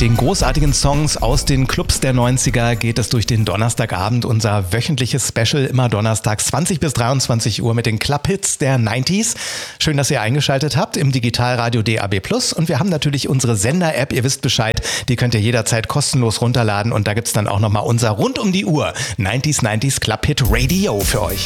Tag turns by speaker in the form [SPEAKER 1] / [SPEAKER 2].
[SPEAKER 1] den großartigen Songs aus den Clubs der 90er geht es durch den Donnerstagabend, unser wöchentliches Special, immer donnerstags 20 bis 23 Uhr mit den Club-Hits der 90s. Schön, dass ihr eingeschaltet habt im Digitalradio DAB+. Und wir haben natürlich unsere Sender-App, ihr wisst Bescheid, die könnt ihr jederzeit kostenlos runterladen und da gibt's dann auch nochmal unser rund um die Uhr 90s Club-Hit Radio für euch.